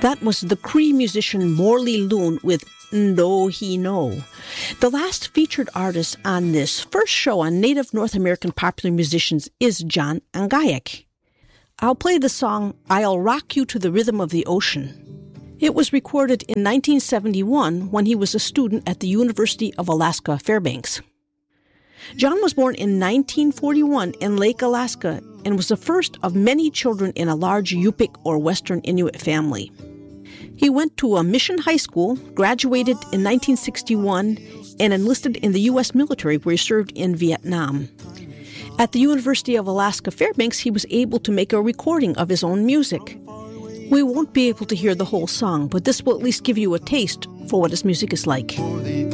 That was the Cree musician Morley Loon with Ndo He No. The last featured artist on this first show on Native North American popular musicians is John Angayak. I'll play the song I'll Rock You to the Rhythm of the Ocean. It was recorded in 1971 when he was a student at the University of Alaska Fairbanks. John was born in 1941 in Lake Alaska and was the first of many children in a large Yupik or Western Inuit family. He went to a mission high school, graduated in 1961, and enlisted in the U.S. military where he served in Vietnam. At the University of Alaska Fairbanks, he was able to make a recording of his own music. We won't be able to hear the whole song, but this will at least give you a taste for what his music is like.